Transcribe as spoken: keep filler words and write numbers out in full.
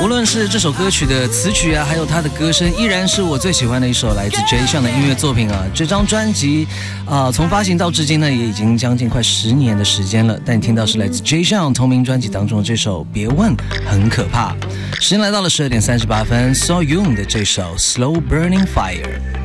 无论是这首歌曲的词曲啊，还有他的歌声，依然是我最喜欢的一首来自 Jay Sean 的音乐作品啊。这张专辑啊、呃，从发行到至今呢，也已经将近快十年的时间了。但你听到是来自 Jay Sean 同名专辑当中的这首《别问很可怕》。时间来到了十二点三十八分 ，So Young 的这首《Slow Burning Fire》。